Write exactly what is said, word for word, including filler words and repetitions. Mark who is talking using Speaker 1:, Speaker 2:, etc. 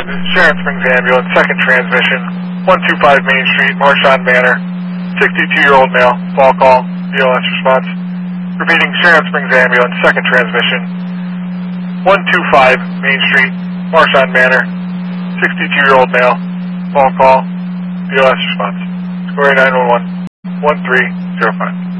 Speaker 1: Sharon Springs Ambulance, second transmission, one two five Main Street, Marchand Manor, sixty-two-year-old male, fall call, B L S response. Repeating, Sharon Springs Ambulance, second transmission, one two five Main Street, Marchand Manor, sixty-two-year-old male, fall call, B L S response. Square nine one one, one three zero five.